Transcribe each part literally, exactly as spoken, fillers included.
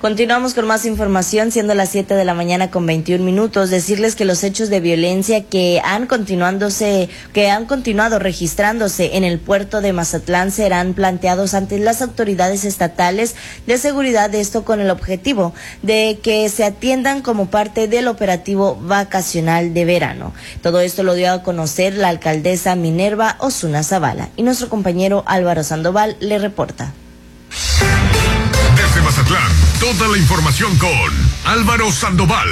Continuamos con más información, siendo las siete de la mañana con veintiún minutos. Decirles que los hechos de violencia que han continuándose, que han continuado registrándose en el puerto de Mazatlán serán planteados ante las autoridades estatales de seguridad, esto con el objetivo de que se atiendan como parte del operativo vacacional de verano. Todo esto lo dio a conocer la alcaldesa Minerva Osuna Zavala y nuestro compañero Álvaro Sandoval le reporta. Desde Mazatlán, toda la información con Álvaro Sandoval.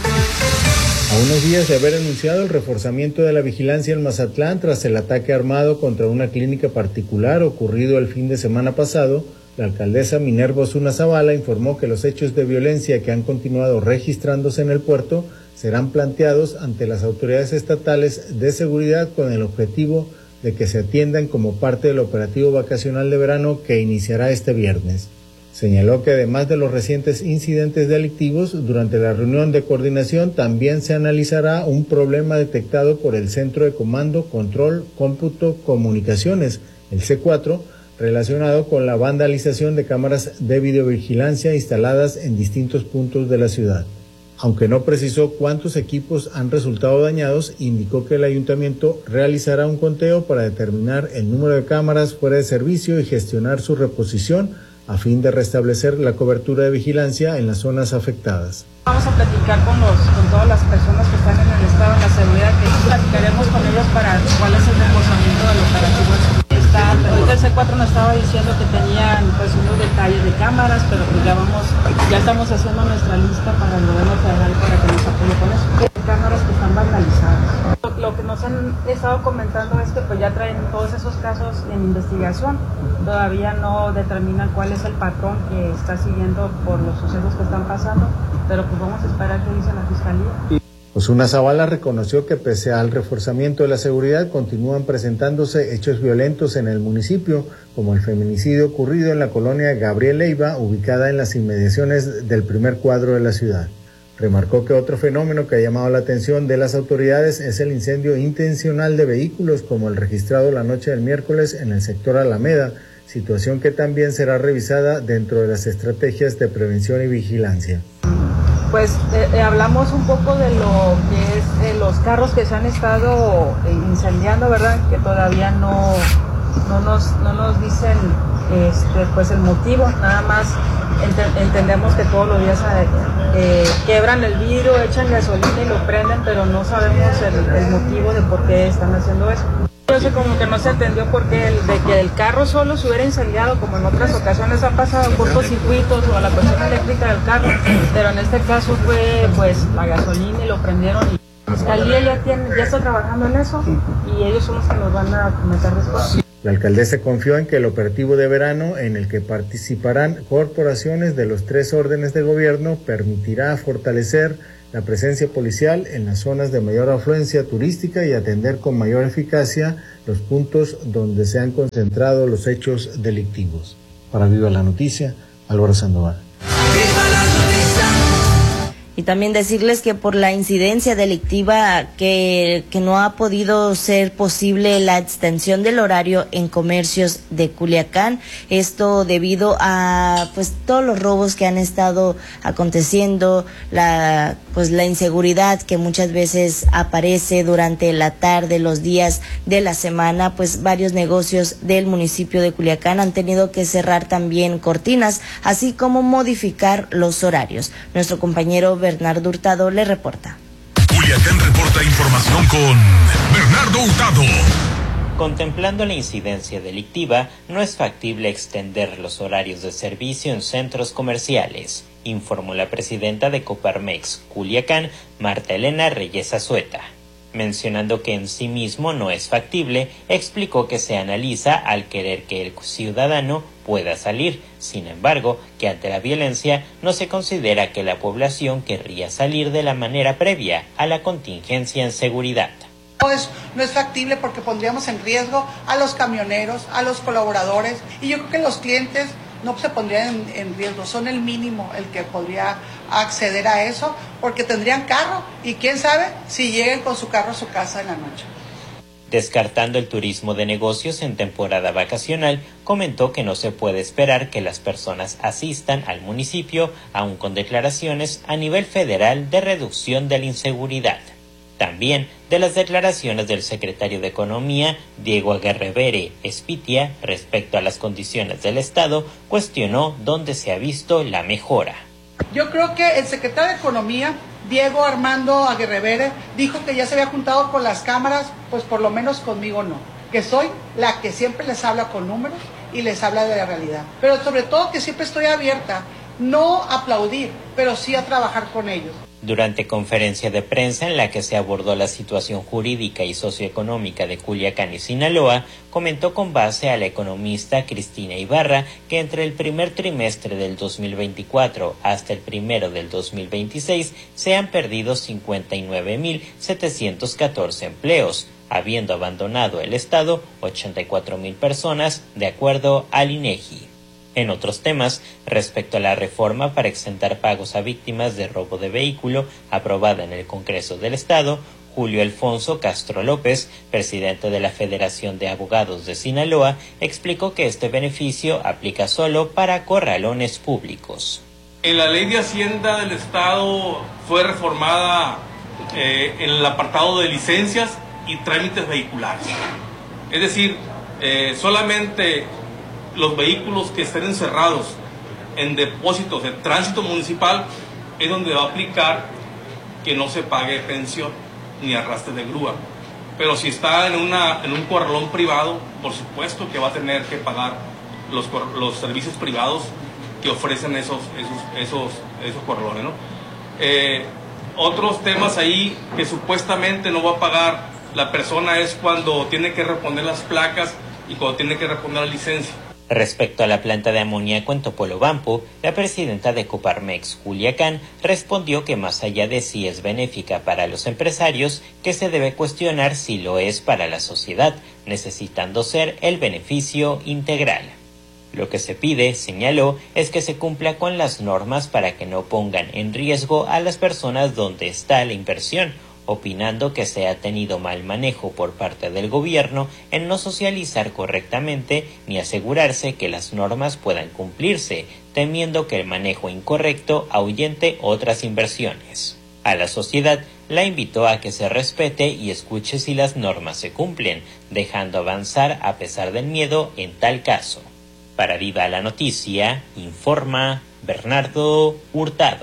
A unos días de haber anunciado el reforzamiento de la vigilancia en Mazatlán tras el ataque armado contra una clínica particular ocurrido el fin de semana pasado, la alcaldesa Minerva Osuna Zavala informó que los hechos de violencia que han continuado registrándose en el puerto serán planteados ante las autoridades estatales de seguridad con el objetivo de que se atiendan como parte del operativo vacacional de verano que iniciará este viernes. Señaló que además de los recientes incidentes delictivos, durante la reunión de coordinación también se analizará un problema detectado por el Centro de Comando, Control, Cómputo, Comunicaciones, el C cuatro, relacionado con la vandalización de cámaras de videovigilancia instaladas en distintos puntos de la ciudad. Aunque no precisó cuántos equipos han resultado dañados, indicó que el ayuntamiento realizará un conteo para determinar el número de cámaras fuera de servicio y gestionar su reposición a fin de restablecer la cobertura de vigilancia en las zonas afectadas. Vamos a platicar con, los, con todas las personas que están en el estado en la seguridad, que platicaremos con ellos para cuál es el reforzamiento del operativo. Está, ahorita el C cuatro nos estaba diciendo que tenían pues unos detalles de cámaras, pero pues ya vamos, ya estamos haciendo nuestra lista para el gobierno federal para que nos apoye con eso. Cámaras que están vandalizadas. Lo, lo que nos han estado comentando es que pues ya traen todos esos casos en investigación. Todavía no determinan cuál es el patrón que está siguiendo por los sucesos que están pasando, pero pues vamos a esperar qué dice la fiscalía. Osuna Zavala reconoció que pese al reforzamiento de la seguridad continúan presentándose hechos violentos en el municipio, como el feminicidio ocurrido en la colonia Gabriel Leiva, ubicada en las inmediaciones del primer cuadro de la ciudad. Remarcó que otro fenómeno que ha llamado la atención de las autoridades es el incendio intencional de vehículos, como el registrado la noche del miércoles en el sector Alameda, situación que también será revisada dentro de las estrategias de prevención y vigilancia. Pues eh, eh, hablamos un poco de lo que es eh, los carros que se han estado eh, incendiando, ¿verdad? Que todavía no, no, nos, no nos dicen este, pues el motivo, nada más ent- entendemos que todos los días eh, quebran el vidrio, echan gasolina y lo prenden, pero no sabemos el, el motivo de por qué están haciendo eso. Yo sé como que no se entendió por qué el, de que el carro solo se hubiera incendiado, como en otras ocasiones ha pasado, cortocircuitos o a la cuestión eléctrica del carro, pero en este caso fue pues la gasolina y lo prendieron. Y la fiscalía ya, tiene, ya está trabajando en eso y ellos son los que nos van a comentar después. La alcaldesa confió en que el operativo de verano, en el que participarán corporaciones de los tres órdenes de gobierno, permitirá fortalecer la presencia policial en las zonas de mayor afluencia turística y atender con mayor eficacia los puntos donde se han concentrado los hechos delictivos. Para Viva la Noticia, Álvaro Sandoval. Y también decirles que por la incidencia delictiva que, que no ha podido ser posible la extensión del horario en comercios de Culiacán, esto debido a pues todos los robos que han estado aconteciendo, la pues la inseguridad que muchas veces aparece durante la tarde, los días de la semana, pues varios negocios del municipio de Culiacán han tenido que cerrar también cortinas, así como modificar los horarios. Nuestro compañero Bernardo Hurtado le reporta. Culiacán reporta información con Bernardo Hurtado. Contemplando la incidencia delictiva, no es factible extender los horarios de servicio en centros comerciales, informó la presidenta de Coparmex Culiacán, Marta Elena Reyes Azueta. Mencionando que en sí mismo no es factible, explicó que se analiza al querer que el ciudadano pueda salir. Sin embargo, que ante la violencia no se considera que la población querría salir de la manera previa a la contingencia en seguridad. No es, no es factible porque pondríamos en riesgo a los camioneros, a los colaboradores, y yo creo que los clientes no se pondrían en, en riesgo, son el mínimo el que podría acceder a eso, porque tendrían carro y quién sabe si lleguen con su carro a su casa en la noche. Descartando el turismo de negocios en temporada vacacional, comentó que no se puede esperar que las personas asistan al municipio, aun con declaraciones a nivel federal de reducción de la inseguridad. También de las declaraciones del secretario de Economía, Diego Aguerrevere Espitia, respecto a las condiciones del Estado, cuestionó dónde se ha visto la mejora. Yo creo que el secretario de Economía, Diego Armando Aguerrevere, dijo que ya se había juntado con las cámaras, pues por lo menos conmigo no, que soy la que siempre les habla con números y les habla de la realidad, pero sobre todo que siempre estoy abierta, no a aplaudir, pero sí a trabajar con ellos. Durante conferencia de prensa en la que se abordó la situación jurídica y socioeconómica de Culiacán y Sinaloa, comentó con base a la economista Cristina Ibarra que entre el primer trimestre del dos mil veinticuatro hasta el primero del dos mil veintiséis se han perdido cincuenta y nueve mil setecientos catorce empleos, habiendo abandonado el estado ochenta y cuatro mil personas, de acuerdo al INEGI. En otros temas, respecto a la reforma para exentar pagos a víctimas de robo de vehículo aprobada en el Congreso del Estado, Julio Alfonso Castro López, presidente de la Federación de Abogados de Sinaloa, explicó que este beneficio aplica solo para corralones públicos. En la Ley de Hacienda del Estado fue reformada eh, en el apartado de licencias y trámites vehiculares. Es decir, eh, solamente los vehículos que estén encerrados en depósitos de tránsito municipal es donde va a aplicar que no se pague pensión ni arrastre de grúa. Pero si está en, una, en un corralón privado, por supuesto que va a tener que pagar los, los servicios privados que ofrecen esos, esos, esos, esos corralones, ¿no? Eh, otros temas ahí que supuestamente no va a pagar la persona es cuando tiene que reponer las placas y cuando tiene que reponer la licencia. Respecto a la planta de amoníaco en Topolobampo, la presidenta de Coparmex, Culiacán, respondió que más allá de si es benéfica para los empresarios, que se debe cuestionar si lo es para la sociedad, necesitando ser el beneficio integral. Lo que se pide, señaló, es que se cumpla con las normas para que no pongan en riesgo a las personas donde está la inversión, opinando que se ha tenido mal manejo por parte del gobierno en no socializar correctamente ni asegurarse que las normas puedan cumplirse, temiendo que el manejo incorrecto ahuyente otras inversiones. A la sociedad la invitó a que se respete y escuche si las normas se cumplen, dejando avanzar a pesar del miedo en tal caso. Para Viva la Noticia, informa Bernardo Hurtado.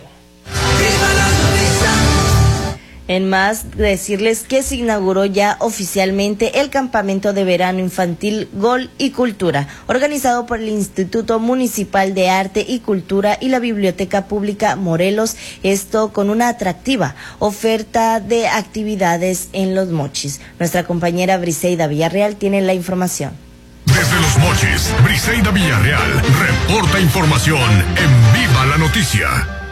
En más, decirles que se inauguró ya oficialmente el campamento de verano infantil Gol y Cultura, organizado por el Instituto Municipal de Arte y Cultura y la Biblioteca Pública Morelos, esto con una atractiva oferta de actividades en Los Mochis. Nuestra compañera Briseida Villarreal tiene la información. Desde Los Mochis, Briseida Villarreal reporta información en Viva la Noticia.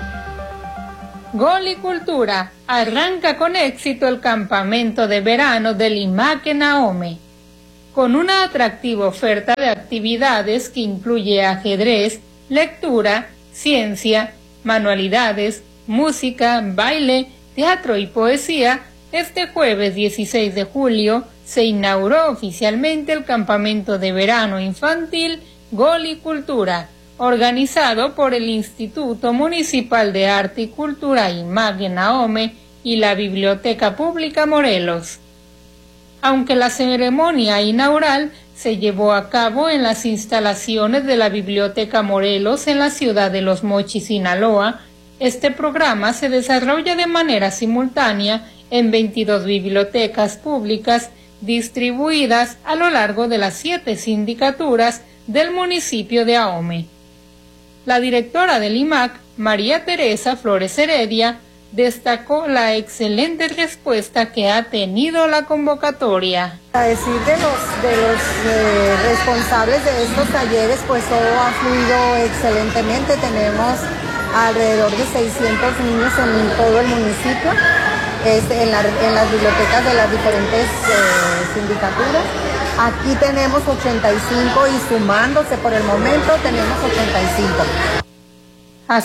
Gol y Cultura arranca con éxito el campamento de verano del IMAC en Ahome, con una atractiva oferta de actividades que incluye ajedrez, lectura, ciencia, manualidades, música, baile, teatro y poesía. Este jueves dieciséis de julio se inauguró oficialmente el campamento de verano infantil Gol y Cultura, organizado por el Instituto Municipal de Arte y Cultura IMAC en Ahome y la Biblioteca Pública Morelos. Aunque la ceremonia inaugural se llevó a cabo en las instalaciones de la Biblioteca Morelos en la ciudad de Los Mochis, Sinaloa, este programa se desarrolla de manera simultánea en veintidós bibliotecas públicas distribuidas a lo largo de las siete sindicaturas del municipio de Ahome. La directora del IMAC, María Teresa Flores Heredia, destacó la excelente respuesta que ha tenido la convocatoria. A decir de los, de los eh, responsables de estos talleres, pues todo ha fluido excelentemente. Tenemos alrededor de seiscientos niños en todo el municipio, este, en, la, en las bibliotecas de las diferentes eh, sindicaturas. Aquí tenemos ochenta y cinco y sumándose por el momento tenemos ochenta y cinco.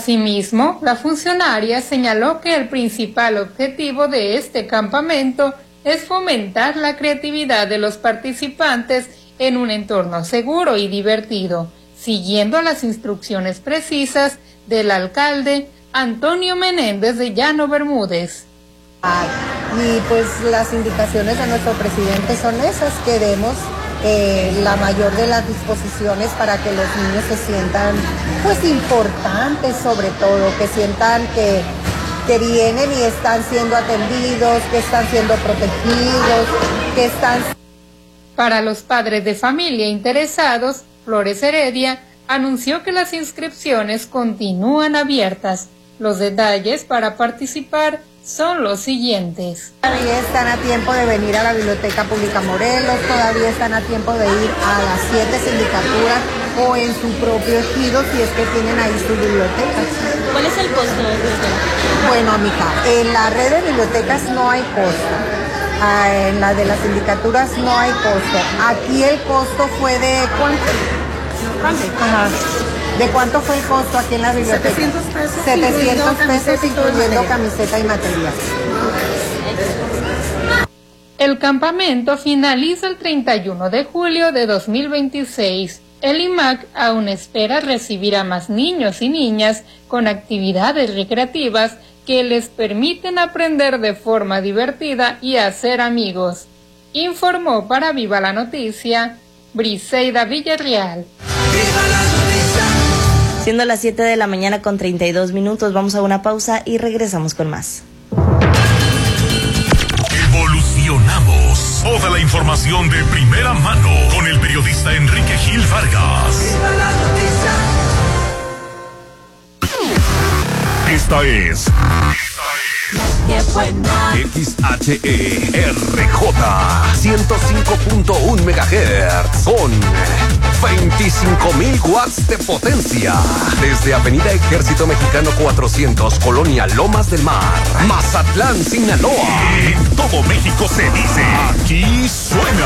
Asimismo, la funcionaria señaló que el principal objetivo de este campamento es fomentar la creatividad de los participantes en un entorno seguro y divertido, siguiendo las instrucciones precisas del alcalde Antonio Menéndez de Llano Bermúdez. Y pues las indicaciones de nuestro presidente son esas, que demos eh, la mayor de las disposiciones para que los niños se sientan pues importantes, sobre todo, que sientan que, que vienen y están siendo atendidos, que están siendo protegidos, que están... Para los padres de familia interesados, Flores Heredia anunció que las inscripciones continúan abiertas. Los detalles para participar son los siguientes. Todavía están a tiempo de venir a la Biblioteca Pública Morelos, todavía están a tiempo de ir a las siete sindicaturas o en su propio ejido si es que tienen ahí su biblioteca. ¿Cuál es el costo de la biblioteca? Bueno, mija, en la red de bibliotecas no hay costo. Ah, en la de las sindicaturas no hay costo. Aquí el costo fue de ¿cuánto? Ajá. ¿De cuánto fue el costo aquí en la biblioteca? setecientos pesos. setecientos pesos incluyendo camiseta y material. El campamento finaliza el treinta y uno de julio de dos mil veintiséis. El I M A C aún espera recibir a más niños y niñas con actividades recreativas que les permiten aprender de forma divertida y hacer amigos. Informó para Viva la Noticia, Briseida Villarreal. Siendo las siete de la mañana con treinta y dos minutos, vamos a una pausa y regresamos con más. Evolucionamos. Toda la información de primera mano con el periodista Enrique Gil Vargas. Esta es X H E R J ciento cinco punto uno megahertz con veinticinco mil watts de potencia. Desde Avenida Ejército Mexicano cuatrocientos, Colonia Lomas del Mar, Mazatlán, Sinaloa. En todo México se dice, aquí suena.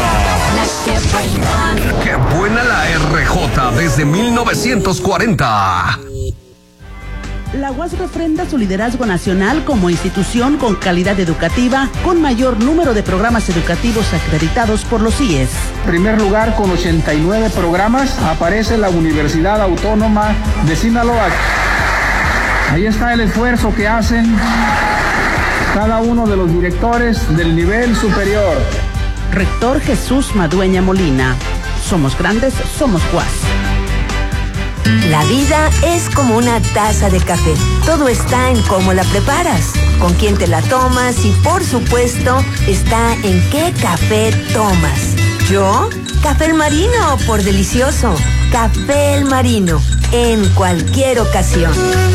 ¡Qué buena la R J desde mil novecientos cuarenta! La U A S refrenda su liderazgo nacional como institución con calidad educativa, con mayor número de programas educativos acreditados por los I E S. En primer lugar, con ochenta y nueve programas, aparece la Universidad Autónoma de Sinaloa. Ahí está el esfuerzo que hacen cada uno de los directores del nivel superior. Rector Jesús Madueña Molina. Somos grandes, somos U A S. La vida es como una taza de café. Todo está en cómo la preparas, con quién te la tomas y, por supuesto, está en qué café tomas. ¿Yo? Café El Marino, por delicioso. Café El Marino, en cualquier ocasión.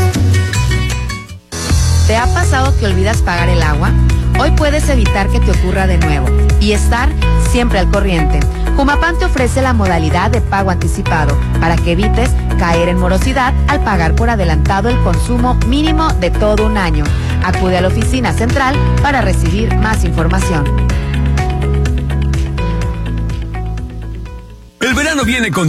¿Te ha pasado que olvidas pagar el agua? Hoy puedes evitar que te ocurra de nuevo y estar siempre al corriente. Jumapam te ofrece la modalidad de pago anticipado para que evites caer en morosidad al pagar por adelantado el consumo mínimo de todo un año. Acude a la oficina central para recibir más información. El verano viene con